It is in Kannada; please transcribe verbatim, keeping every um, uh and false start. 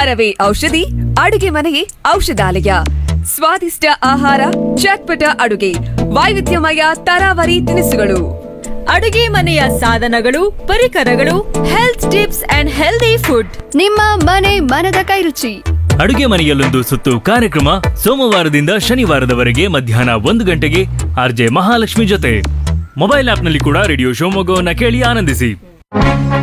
ಆಹಾರವೇ ಔಷಧಿ, ಅಡುಗೆ ಮನೆಯೇ ಔಷಧಾಲಯ. ಸ್ವಾದಿಷ್ಟ ಆಹಾರ, ಚಟ್ಪಟ ಅಡುಗೆ, ವೈವಿಧ್ಯಮಯ ತರಾವರಿ ತಿನಿಸುಗಳು, ಅಡುಗೆ ಮನೆಯ ಸಾಧನಗಳು, ಪರಿಕರಗಳು, health tips and healthy food. ನಿಮ್ಮ ಮನೆ ಮನದ ಕೈರುಚಿ. ಅಡುಗೆ ಮನೆಯಲ್ಲೊಂದು ಸುತ್ತು ಕಾರ್ಯಕ್ರಮ ಸೋಮವಾರದಿಂದ ಶನಿವಾರದವರೆಗೆ ಮಧ್ಯಾಹ್ನ ಒಂದು ಗಂಟೆಗೆ ಆರ್ಜೆ ಮಹಾಲಕ್ಷ್ಮಿ ಜೊತೆ. ಮೊಬೈಲ್ ಆಪ್ನಲ್ಲಿ ಕೂಡ ರೇಡಿಯೋ ಶಿವಮೊಗ್ಗವನ್ನ ಕೇಳಿ ಆನಂದಿಸಿ.